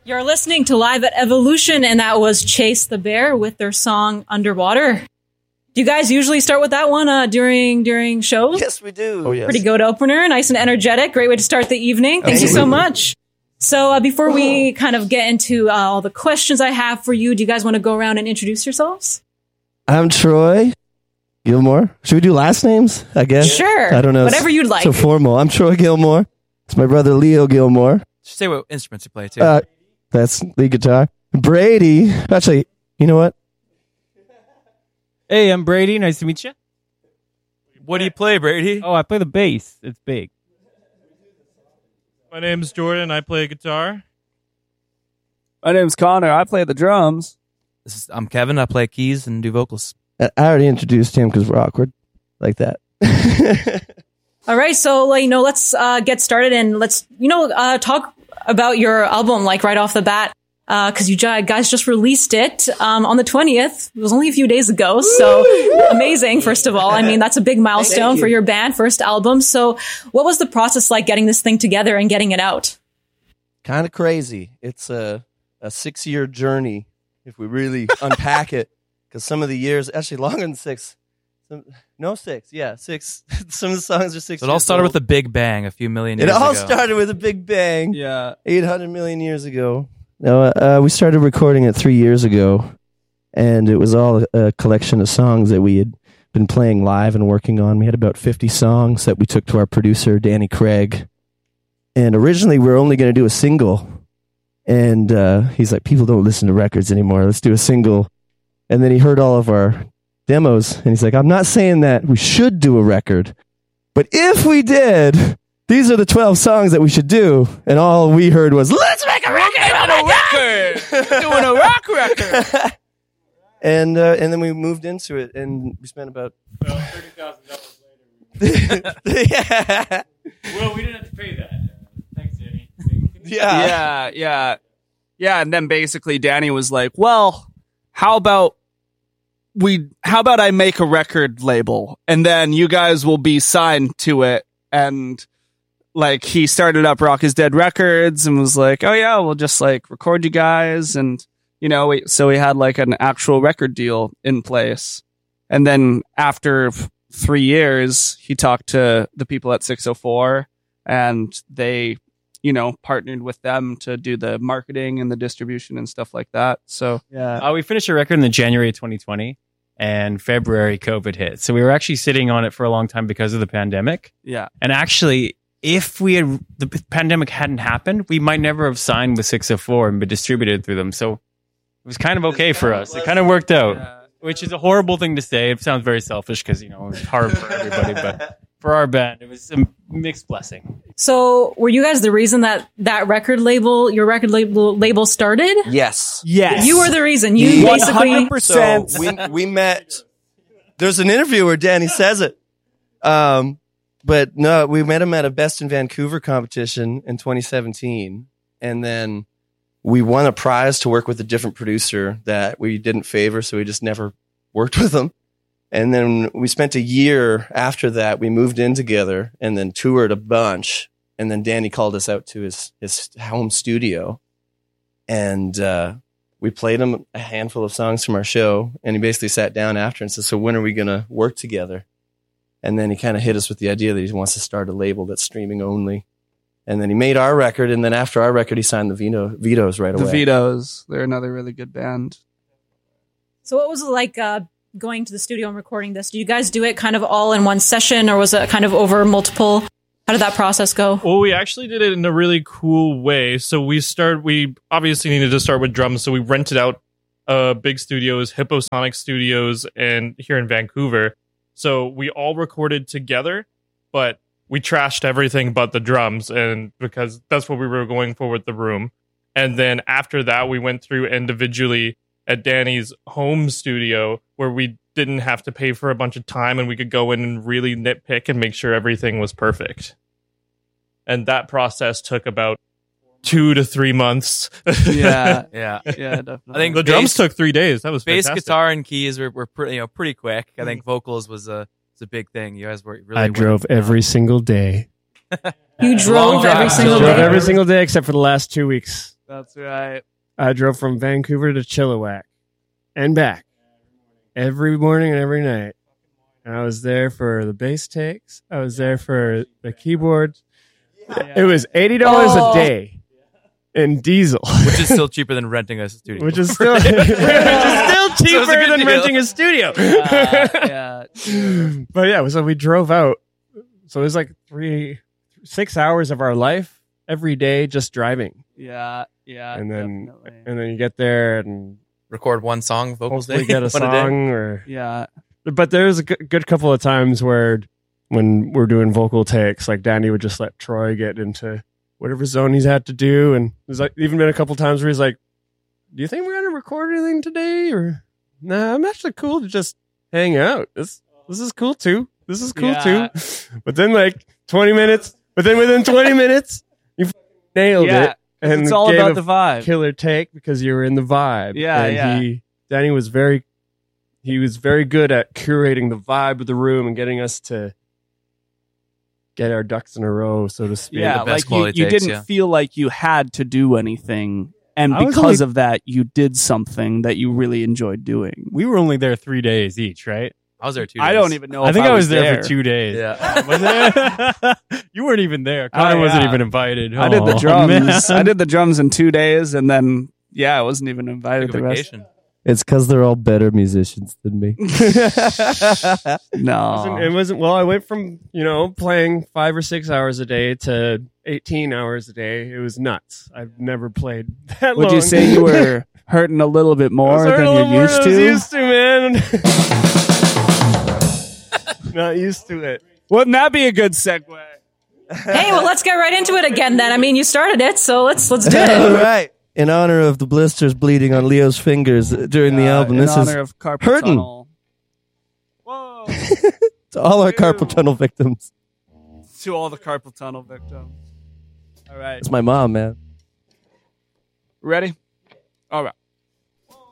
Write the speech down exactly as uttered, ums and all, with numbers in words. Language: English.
You're listening to Live at Evolution, and that was Chase the Bear with their song Underwater. Do you guys usually start with that one uh, during during shows? Yes, we do. Oh, yes. Pretty good opener, nice and energetic. Great way to start the evening. Thank you so much. So uh, before we kind of get into uh, all the questions I have for you, do you guys want to go around and introduce yourselves? I'm Troy Gilmore. Should we do last names, I guess? Sure. I don't know. Whatever you'd like. So formal. I'm Troy Gilmore. It's my brother Leo Gilmore. Say what instruments you play, too. Uh, that's lead guitar. Brady. Actually, you know what? Hey, I'm Brady. Nice to meet you. What do you play, Brady? Oh, I play the bass. It's big. My name's Jordan. I play guitar. My name's Connor. I play the drums. This is, I'm Kevin. I play keys and do vocals. I already introduced him because we're awkward like that. All right, so like, you know, let's uh, get started and let's you know uh, talk about your album like right off the bat because uh, you guys just released it um, on the twentieth. It was only a few days ago, so amazing. First of all, I mean that's a big milestone you. for your band, first album. So, what was the process like getting this thing together and getting it out? Kind of crazy. It's a a six year journey if we really unpack it, because some of the years actually longer than six. Some, no, six. Yeah, six. Some of the songs are six. So it all started old. with a big bang a few million years ago. It all ago. started with a big bang. Yeah. eight hundred million years ago. No, uh, we started recording it three years ago, and it was all a collection of songs that we had been playing live and working on. We had about fifty songs that we took to our producer, Danny Craig. And originally we were only going to do a single. And uh, he's like, people don't listen to records anymore. Let's do a single. And then he heard all of our demos, and he's like, I'm not saying that we should do a record, but if we did, these are the twelve songs that we should do. And all we heard was, let's make a record! A record! Doing a rock record! and uh, and then we moved into it, and we spent about well, thirty thousand dollars later. yeah. Well, we didn't have to pay that. Thanks, Danny. Yeah. Yeah, yeah. Yeah, and then basically Danny was like, well, how about we how about I make a record label and then you guys will be signed to it. And like he started up Rock is Dead Records and was like, oh yeah, we'll just like record you guys. And you know, we, so we had like an actual record deal in place. And then after f- three years, he talked to the people at six oh four and they, you know, partnered with them to do the marketing and the distribution and stuff like that. So yeah, uh, we finished a record in the January of twenty twenty. And February, COVID hit. So we were actually sitting on it for a long time because of the pandemic. Yeah. And actually, if we had the pandemic hadn't happened, we might never have signed with six oh four and been distributed through them. So it was kind of okay for us. It kind of worked out, yeah. Which is a horrible thing to say. It sounds very selfish because, you know, it's hard for everybody. But for our band, it was a mixed blessing. So were you guys the reason that that record label, your record label label started? Yes. Yes. You were the reason. You one basically... hundred percent. So we, we met... There's an interview where Danny says it. Um, but no, we met him at a Best in Vancouver competition in twenty seventeen. And then we won a prize to work with a different producer that we didn't favor, so we just never worked with him. And then we spent a year after that. We moved in together and then toured a bunch. And then Danny called us out to his, his home studio. And uh, we played him a handful of songs from our show. And he basically sat down after and said, so when are we going to work together? And then he kind of hit us with the idea that he wants to start a label that's streaming only. And then he made our record. And then after our record, he signed the Vito, Vitos right The away. Vitos. They're another really good band. So what was it like uh, going to the studio and recording this? Did you guys do it kind of all in one session, or was it kind of over multiple? How did that process go? Well, we actually did it in a really cool way. So we start. We obviously needed to start with drums, so we rented out uh, big studios, Hipposonic Studios, and here in Vancouver. So we all recorded together, but we trashed everything but the drums, and because that's what we were going for with the room. And then after that, we went through individually at Danny's home studio, where we didn't have to pay for a bunch of time and we could go in and really nitpick and make sure everything was perfect. And that process took about two to three months. Yeah. Yeah. Yeah, definitely. I think the bass, drums took three days. That was bass, fantastic. guitar, and keys were, were pretty, you know, pretty quick. I think vocals was a, was a big thing. You guys were really. I drove winning. every single day. You drove every drive. single I drove day. every single day except for the last two weeks. That's right. I drove from Vancouver to Chilliwack and back every morning and every night. And I was there for the bass takes. I was there for the keyboards. Yeah. It was eighty dollars Oh. a day in diesel, Which is still cheaper than renting a studio. which is still, which is still cheaper good than deal. renting a studio. Yeah, yeah. But yeah, so we drove out. So it was like three, six hours of our life every day just driving. Yeah, yeah. And then, definitely. and then you get there and Record one song, vocals hopefully day. get a one day. song or. Yeah. But there was a good, good couple of times where when we're doing vocal takes, like Danny would just let Troy get into whatever zone he's had to do. And there's like even been a couple of times where he's like, do you think we're going to record anything today? Or, nah, I'm actually cool to just hang out. This, this is cool too. This is cool Yeah. too. But then like twenty minutes, but then within twenty minutes, you f- nailed Yeah, it. And it's all gave about a the vibe. killer take because you were in the vibe. Yeah, and yeah. He, Danny was very, he was very good at curating the vibe of the room and getting us to get our ducks in a row, so to speak. Yeah, the best like you, quality you takes, didn't yeah. feel like you had to do anything, and I was because only- of that, you did something that you really enjoyed doing. We were only there three days each, right? I was there two I days. don't even know. I if think I was there, there for two days. Yeah. Was it? You weren't even there. Connor Oh, wasn't yeah. even invited. I did the Oh, drums. man. I did the drums in two days, and then yeah, I wasn't even invited Took a the rest. vacation. It's because they're all better musicians than me. No, Wasn't- it wasn't well. I went from you know playing five or six hours a day to eighteen hours a day. It was nuts. I've never played that would long. you say you were hurting a little bit I was more hurting than a little you're more used than I to? was used to, man. Not used to it. Wouldn't that be a good segue? Hey, well, let's get right into it again then. I mean, you started it, so let's let's do All it. right. In honor of the blisters bleeding on Leo's fingers during the Uh, album, in this honor is of carpal hurting. tunnel. Whoa! to all our Ew. carpal tunnel victims. To all the carpal tunnel victims. All right, It's my mom, man. ready? All right.